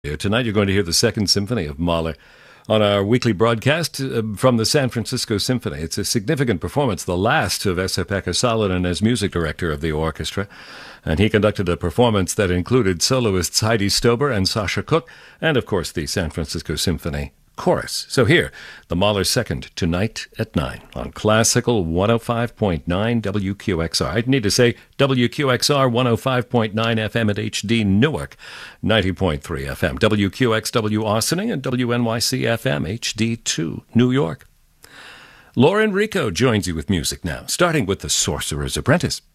Tonight you're going to hear the Second Symphony of Mahler on our weekly broadcast from the San Francisco Symphony. It's a significant performance, the last of Esa-Pekka Salonen as music director of the orchestra. And he conducted a performance that included soloists Heidi Stober and Sasha Cook, and of course the San Francisco Symphony Chorus. So here, the Mahler Second, tonight at 9 on Classical 105.9 WQXR. I need to say WQXR 105.9 FM at HD Newark, 90.3 FM, WQXW Austining, and WNYC FM HD2 New York. Laura Enrico joins you with music now, starting with The Sorcerer's Apprentice.